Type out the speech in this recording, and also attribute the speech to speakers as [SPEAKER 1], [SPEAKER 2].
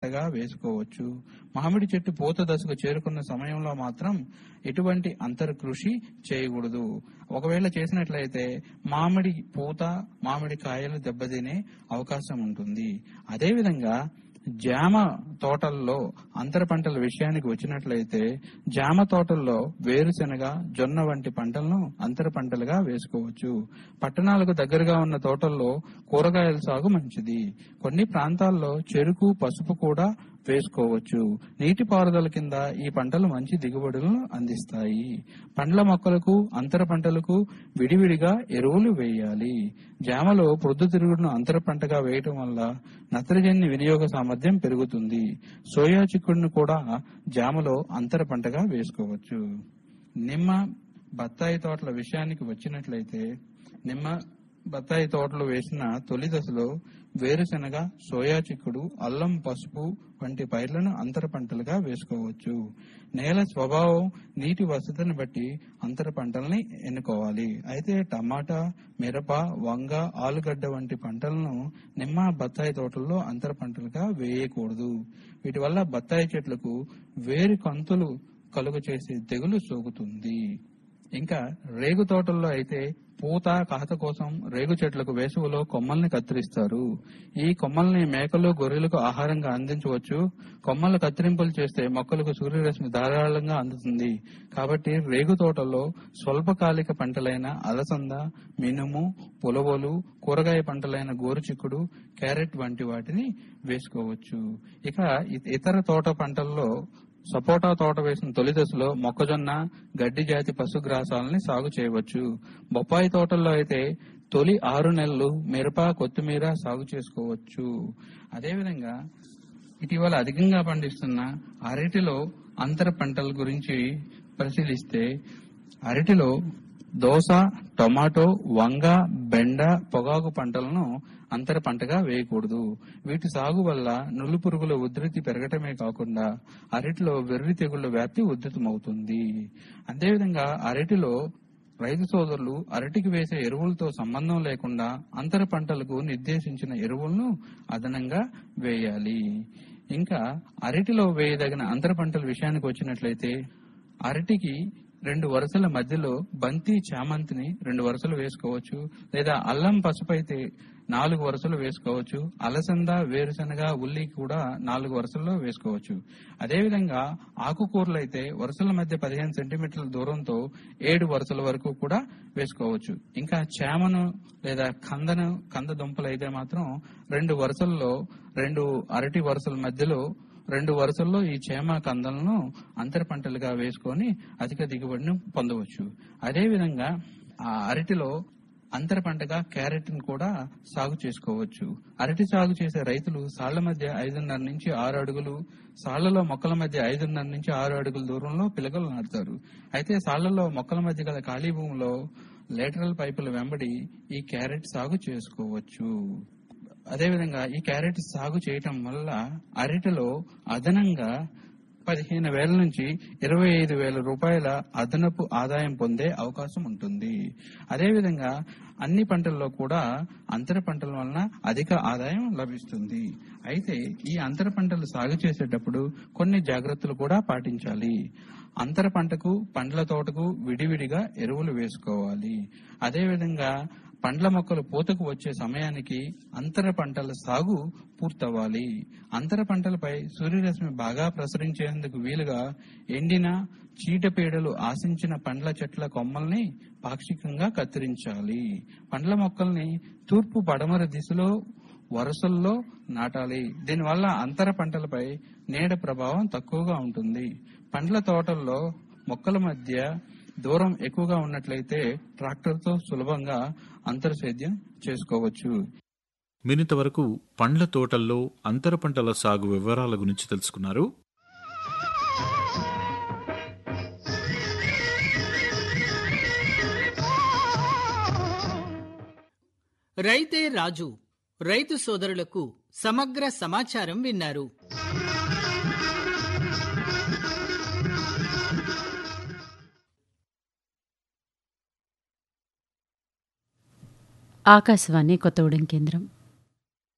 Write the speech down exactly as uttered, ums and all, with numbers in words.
[SPEAKER 1] పంటగా వేసుకోవచ్చు. మామిడి చెట్టు పూత దశకు చేరుకున్న సమయంలో మాత్రం ఎటువంటి అంతర కృషి చేయకూడదు. ఒకవేళ చేసినట్లయితే మామిడి పూత మామిడి కాయలు దెబ్బతినే అవకాశం ఉంటుంది. అదేవిధంగా జామ తోటల్లో అంతర పంటల విషయానికి వచ్చినట్లయితే జామ తోటల్లో వేరుశెనగ, జొన్న వంటి పంటలను అంతర పంటలుగా వేసుకోవచ్చు. పట్టణాలకు దగ్గరగా ఉన్న తోటల్లో కూరగాయల సాగు మంచిది. కొన్ని ప్రాంతాల్లో చెరుకు, పసుపు కూడా వేసుకోవచ్చు. నీటిపారుదల కింద ఈ పంటలు మంచి దిగుబడులను అందిస్తాయి. పండ్ల మొక్కలకు అంతర పంటలకు విడివిడిగా ఎరువులు వేయాలి. జామలో ప్రొద్దుతిరుగుడును అంతర పంటగా వేయటం వల్ల నత్రజని వినియోగ సామర్థ్యం పెరుగుతుంది. సోయా చిక్కుడును కూడా జామలో అంతర పంటగా వేసుకోవచ్చు. నిమ్మ, బత్తాయి తోటల విషయానికి వచ్చినట్లయితే నిమ్మ బత్తాయి తోటలు వేసిన తొలి దశలో వేరుశెనగ, సోయా చిక్కుడు, అల్లం, పసుపు వంటి పైర్లను అంతర పంటలుగా వేసుకోవచ్చు. నేల స్వభావం, నీటి వసతిని బట్టి అంతర పంటల్ని ఎన్నుకోవాలి. అయితే టమాటా, మిరప, వంగ, ఆలుగడ్డ వంటి పంటలను నిమ్మ, బత్తాయి తోటల్లో అంతర పంటలుగా వేయకూడదు. వీటి వల్ల బత్తాయి చెట్లకు వేరు కంతులు కలుగు చేసే తెగులు సోకుతుంది. ఇంకా రేగు తోటల్లో అయితే పూత, కాత కోసం రేగు చెట్లకు వేసవిలో కొమ్మల్ని కత్తిరిస్తారు. ఈ కొమ్మల్ని మేకలు, గొర్రెలకు ఆహారంగా అందించవచ్చు. కొమ్మలు కత్తిరింపులు చేస్తే మొక్కలకు సూర్యరశ్మి ధారాళంగా అందుతుంది. కాబట్టి రేగు తోటల్లో స్వల్పకాలిక పంటలైన అలసంద, మినుము, పులవలు, కూరగాయ పంటలైన గోరుచిక్కుడు, క్యారెట్ వంటి వాటిని వేసుకోవచ్చు. ఇక ఇతర తోట పంటల్లో సపోటా తోట వేసిన తొలి దశలో మొక్కజొన్న, గడ్డి జాతి పశుగ్రాసాలని సాగు చేయవచ్చు. బొప్పాయి తోటల్లో అయితే తొలి ఆరు నెలలు మిరప, కొత్తిమీర సాగు చేసుకోవచ్చు. అదేవిధంగా ఇటీవల అధికంగా పండిస్తున్న అరటిలో అంతర పంటల గురించి పరిశీలిస్తే అరటిలో దోస, టొమాటో, వంగ, బెండ, పొగాకు పంటలను అంతర పంటగా వేయకూడదు. వీటి సాగు వల్ల నులు పురుగుల ఉధృతి పెరగటమే కాకుండా అరటిలో వెర్రి తెగుళ్ల వ్యాప్తి ఉధృతమవుతుంది. అదేవిధంగా అరటిలో రైతు సోదరులు అరటికి వేసే ఎరువులతో సంబంధం లేకుండా అంతర పంటలకు నిర్దేశించిన ఎరువులను అదనంగా వేయాలి. ఇంకా అరటిలో వేయదగిన అంతర పంటల విషయానికి వచ్చినట్లయితే అరటికి రెండు వరుసల మధ్యలో బంతి, చామంతిని రెండు వరుసలు వేసుకోవచ్చు. లేదా అల్లం, పసుపు అయితే నాలుగు వరుసలు వేసుకోవచ్చు. అలసంద, వేరుశనగ, ఉల్లి కూడా నాలుగు వరుసల్లో వేసుకోవచ్చు. అదేవిధంగా ఆకుకూరలు అయితే వరుసల మధ్య పదిహేను సెంటీమీటర్ల దూరంతో ఏడు వరుసల వరకు కూడా వేసుకోవచ్చు. ఇంకా చేమను లేదా కందను కంద దుంపలు అయితే మాత్రం రెండు వరుసల్లో రెండు అరటి వరుసల మధ్యలో రెండు వరుసల్లో ఈ చేమ కందలను అంతర పంటలుగా వేసుకొని అధిక దిగుబడిని పొందవచ్చు. అదేవిధంగా ఆ అరటిలో అంతర పంటగా క్యారెట్ ను కూడా సాగు చేసుకోవచ్చు. అరటి సాగు చేసే రైతులు సాళ్ల మధ్య ఐదున్నర నుంచి ఆరు అడుగులు, సాళ్లలో మొక్కల మధ్య ఐదున్నర నుంచి ఆరు అడుగుల దూరంలో పిలకలు నాటుతారు. అయితే సాళ్లలో మొక్కల మధ్య గల ఖాళీ భూమిలో లేటరల్ పైపుల వెంబడి ఈ క్యారెట్ సాగు చేసుకోవచ్చు. అదేవిధంగా ఈ క్యారెట్ సాగు చేయటం వల్ల అరటిలో అదనంగా పదిహేను వేల నుంచి ఇరవై ఐదు వేల రూపాయల అదనపు ఆదాయం పొందే అవకాశం ఉంటుంది. అదేవిధంగా అన్ని పంటల్లో కూడా అంతర పంటల వలన అధిక ఆదాయం లభిస్తుంది. అయితే ఈ అంతర పంటలు సాగు చేసేటప్పుడు కొన్ని జాగ్రత్తలు కూడా పాటించాలి. అంతర పంటకు, పండ్ల తోటకు విడివిడిగా ఎరువులు వేసుకోవాలి. అదేవిధంగా పండ్ల మొక్కలు పూతకు వచ్చే సమయానికి అంతర పంటల సాగు పూర్తవ్వాలి. అంతర పంటలపై సూర్యరశ్మి బాగా ప్రసరించేందుకు వీలుగా ఎండిన, చీడపీడలు ఆశించిన పండ్ల చెట్ల కొమ్మల్ని పాక్షికంగా కత్తిరించాలి. పండ్ల మొక్కల్ని తూర్పు, పడమర దిశలో వరుసల్లో నాటాలి. దీనివల్ల అంతర పంటలపై నీడ ప్రభావం తక్కువగా ఉంటుంది. పండ్ల తోటల్లో మొక్కల మధ్య దూరం ఎక్కువగా ఉన్నట్లయితే ట్రాక్టర్తో సులభంగా అంతర సేద్యం చేసుకోవచ్చు.
[SPEAKER 2] మీరింతవరకు పండ్ల తోటల్లో అంతర పంటల సాగు వివరాల గురించి తెలుసుకున్నారు.
[SPEAKER 3] రైతే రాజు రైతు సోదరులకు సమగ్ర సమాచారం విన్నారు.
[SPEAKER 4] ఆకాశవాణి కొత్తగూడెం కేంద్రం.